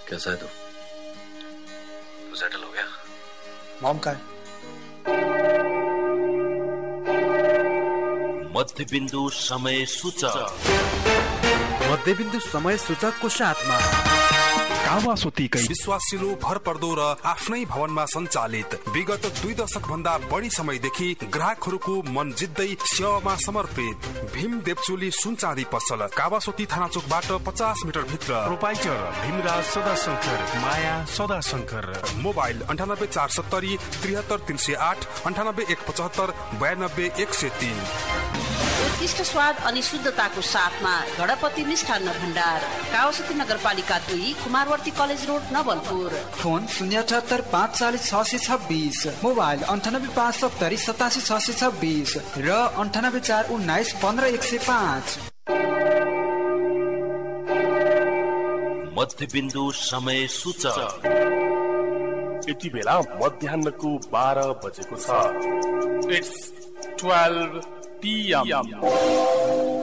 कैसा है तू सेटल हो गया? मॉम का है? मध्यबिन्दु समय सूचक। मध्यबिन्दु समय सूचकको साथमा कावासोतीकै विश्वासिलो भरपर्दो र आफ्नै भवनमा सञ्चालित विगत 2 दशक भन्दा बढी समयदेखि ग्राहकहरूको मन जित्दै सेवामा समर्पित भीम देवचोली सुनचाँदी पसल कावासोती थाना चोकबाट 50 मिटर भित्र। प्रोपाइटर भीमराज सदाशंकर, माया सदाशंकर। मोबाइल 98470 73308 98175 92103। उत्कृष्ट स्वाद अनि शुद्धताको साथमा गणपति मिष्ठान्न भण्डार, कावासोती नगरपालिका 2, Kumarwarti college road, Nawalpur. Phone 078 540 626, mobile 98 570 87 626 र 98 419 15 105। मध्यबिन्दु समय सूचक। यति बेला मध्याहको 12 बजेको छ। It's 12 PM.